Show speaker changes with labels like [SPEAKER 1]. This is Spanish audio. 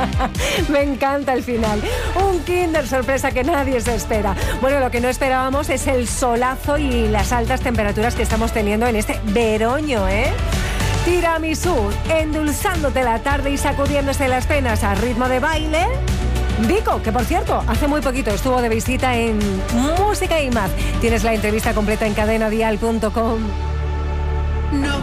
[SPEAKER 1] Me encanta el final. Un Kinder sorpresa que nadie se espera. Bueno, lo que no esperábamos es el solazo y las altas temperaturas que estamos teniendo en este veroño, ¿eh? Tiramisú, endulzándote la tarde y sacudiéndose las penas a ritmo de baile. Vico, que por cierto, hace muy poquito estuvo de visita en Música y Más. Tienes la entrevista completa en cadenadial.com.